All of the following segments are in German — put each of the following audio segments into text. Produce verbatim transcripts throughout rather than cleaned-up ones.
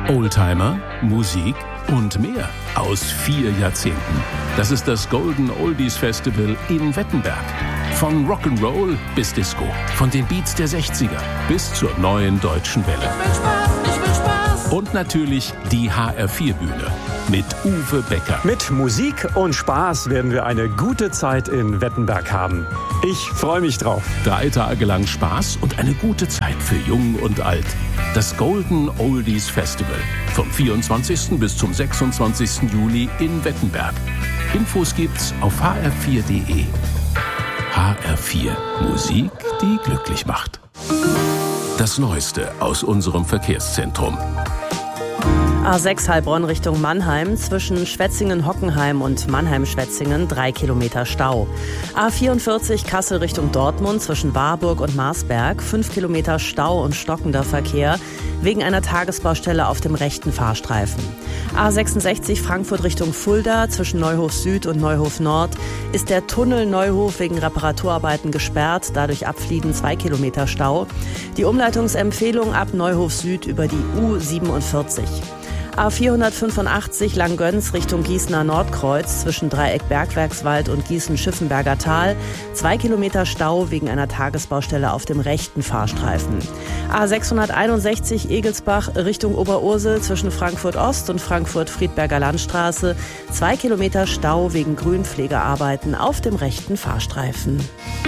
Oldtimer, Musik und mehr aus vier Jahrzehnten. Das ist das Golden Oldies Festival in Wettenberg. Von Rock'n'Roll bis Disco, von den Beats der sechziger bis zur neuen deutschen Welle. Ich will Spaß, ich will Spaß. Und natürlich die H R vier Bühne mit Uwe Becker. Mit Musik und Spaß werden wir eine gute Zeit in Wettenberg haben. Ich freue mich drauf. Drei Tage lang Spaß und eine gute Zeit für Jung und Alt. Das Golden Oldies Festival vom vierundzwanzigsten bis zum sechsundzwanzigsten Juli in Wettenberg. Infos gibt's auf h r vier punkt d e. H R vier. Musik, die glücklich macht. Das Neueste aus unserem Verkehrszentrum. A sechs Heilbronn Richtung Mannheim, zwischen Schwetzingen-Hockenheim und Mannheim-Schwetzingen drei Kilometer Stau. A vierundvierzig Kassel Richtung Dortmund, zwischen Warburg und Marsberg fünf Kilometer Stau und stockender Verkehr wegen einer Tagesbaustelle auf dem rechten Fahrstreifen. A sechsundsechzig Frankfurt Richtung Fulda, zwischen Neuhof Süd und Neuhof Nord ist der Tunnel Neuhof wegen Reparaturarbeiten gesperrt, dadurch abfliegen zwei Kilometer Stau. Die Umleitungsempfehlung ab Neuhof Süd über die U siebenundvierzig. A vierhundertfünfundachtzig Langgöns Richtung Gießener Nordkreuz, zwischen Dreieck Bergwerkswald und Gießen-Schiffenberger Tal zwei Kilometer Stau wegen einer Tagesbaustelle auf dem rechten Fahrstreifen. A sechshunderteinundsechzig Egelsbach Richtung Oberursel, zwischen Frankfurt Ost und Frankfurt-Friedberger Landstraße zwei Kilometer Stau wegen Grünpflegearbeiten auf dem rechten Fahrstreifen.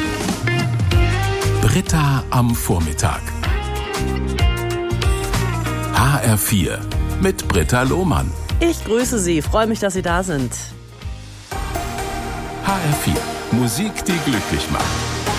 Britta am Vormittag. H R vier mit Britta Lohmann. Ich grüße Sie, freue mich, dass Sie da sind. H R vier. Musik, die glücklich macht.